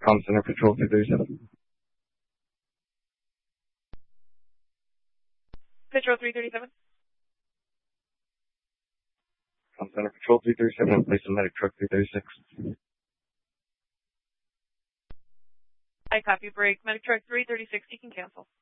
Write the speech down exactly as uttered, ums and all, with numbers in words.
Com Center Patrol three thirty-seven. Patrol three thirty-seven. Com Center Patrol three thirty-seven in place of medic truck three thirty-six. I copy break. Medic truck three thirty-six, you can cancel.